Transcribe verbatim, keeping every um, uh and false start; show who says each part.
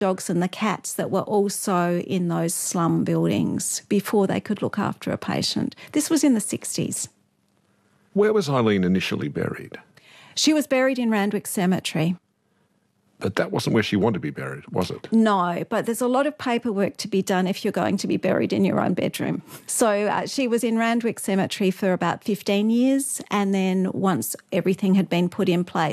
Speaker 1: dogs and the cats that were also in those slum buildings before they could look after a patient. This was in the sixties.
Speaker 2: Where was Eileen initially buried?
Speaker 1: She was buried in Randwick Cemetery.
Speaker 2: But that wasn't where she wanted to be buried, was it?
Speaker 1: No, but there's a lot of paperwork to be done if you're going to be buried in your own bedroom. So uh, she was in Randwick Cemetery for about fifteen years, and then once everything had been put in place,